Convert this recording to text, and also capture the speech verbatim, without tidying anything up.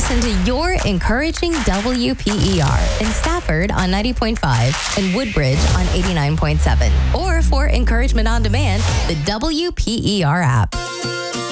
listen to your encouraging W P E R in Stafford on ninety point five and Woodbridge on eighty-nine point seven. Or for encouragement on demand, the W P E R app.